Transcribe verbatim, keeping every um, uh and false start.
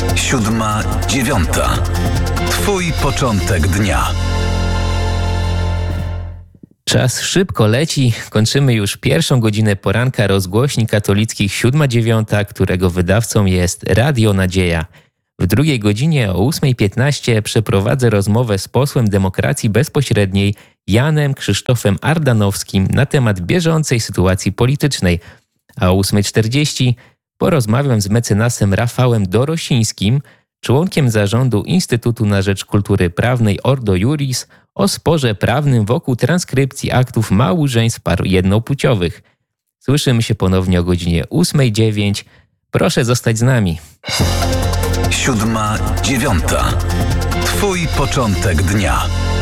Siódma, dziewiąta. Twój początek dnia. Czas szybko leci. Kończymy już pierwszą godzinę poranka rozgłośni katolickich siódma dziewiąta, którego wydawcą jest Radio Nadzieja. W drugiej godzinie o ósma piętnaście przeprowadzę rozmowę z posłem Demokracji Bezpośredniej Janem Krzysztofem Ardanowskim na temat bieżącej sytuacji politycznej. A o ósma czterdzieści porozmawiam z mecenasem Rafałem Dorosińskim, członkiem zarządu Instytutu na Rzecz Kultury Prawnej Ordo Iuris, o sporze prawnym wokół transkrypcji aktów małżeństw par jednopłciowych. Słyszymy się ponownie o godzinie ósma dziewięć. Proszę zostać z nami. Siódma, dziewiąta. Twój początek dnia.